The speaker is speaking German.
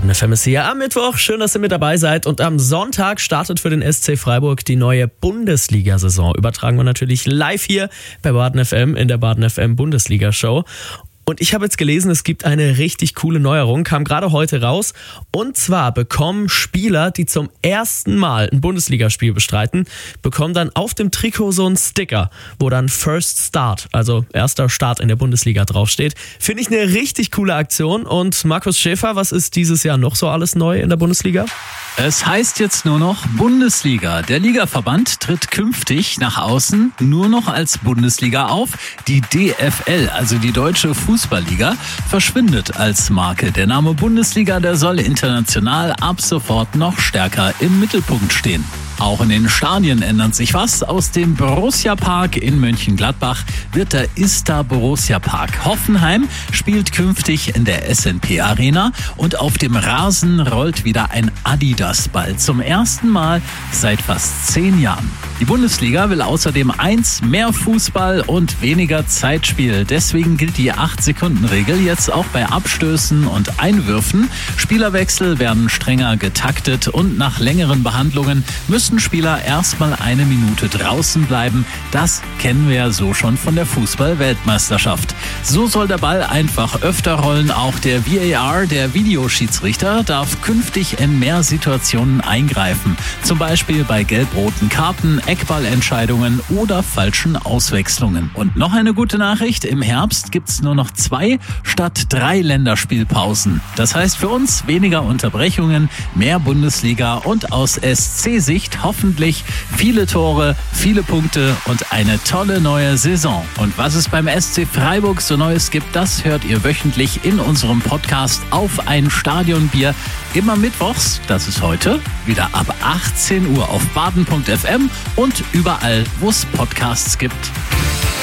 Baden FM ist hier am Mittwoch. Schön, dass ihr mit dabei seid. Und am Sonntag startet für den SC Freiburg die neue Bundesliga-Saison. Übertragen wir natürlich live hier bei Baden FM in der Baden FM Bundesliga-Show. Und ich habe jetzt gelesen, es gibt eine richtig coole Neuerung, kam gerade heute raus. Und zwar bekommen Spieler, die zum ersten Mal ein Bundesligaspiel bestreiten, bekommen dann auf dem Trikot so einen Sticker, wo dann First Start, also erster Start in der Bundesliga draufsteht. Finde ich eine richtig coole Aktion. Und Markus Schäfer, was ist dieses Jahr noch so alles neu in der Bundesliga? Es heißt jetzt nur noch Bundesliga. Der Ligaverband tritt künftig nach außen nur noch als Bundesliga auf. Die DFL, also die Deutsche Fußballliga, verschwindet als Marke. Der Name Bundesliga, der soll international ab sofort noch stärker im Mittelpunkt stehen. Auch in den Stadien ändert sich was. Aus dem Borussia Park in Mönchengladbach wird der Ista Borussia Park. Hoffenheim spielt künftig in der SNP Arena und auf dem Rasen rollt wieder ein Adidas-Ball. Zum ersten Mal seit fast 10 Jahren. Die Bundesliga will außerdem mehr Fußball und weniger Zeitspiel. Deswegen gilt die 8-Sekunden-Regel jetzt auch bei Abstößen und Einwürfen. Spielerwechsel werden strenger getaktet und nach längeren Behandlungen müssen Spieler erstmal 1 Minute draußen bleiben. Das kennen wir ja so schon von der Fußball-Weltmeisterschaft. So soll der Ball einfach öfter rollen. Auch der VAR, der Videoschiedsrichter, darf künftig in mehr Situationen eingreifen. Zum Beispiel bei gelb-roten Karten, Eckballentscheidungen oder falschen Auswechslungen. Und noch eine gute Nachricht, im Herbst gibt's nur noch 2 statt 3 Länderspielpausen. Das heißt für uns weniger Unterbrechungen, mehr Bundesliga und aus SC-Sicht hoffentlich viele Tore, viele Punkte und eine tolle neue Saison. Und was es beim SC Freiburg so Neues gibt, das hört ihr wöchentlich in unserem Podcast Auf ein Stadionbier. Immer mittwochs, das ist heute, wieder ab 18 Uhr auf baden.fm und überall, wo es Podcasts gibt.